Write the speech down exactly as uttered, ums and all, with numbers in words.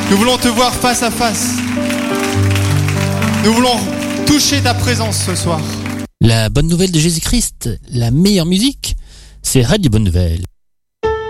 Nous voulons te voir face à face. Nous voulons toucher ta présence ce soir. La bonne nouvelle de Jésus-Christ, la meilleure musique, c'est Radio Bonne Nouvelle.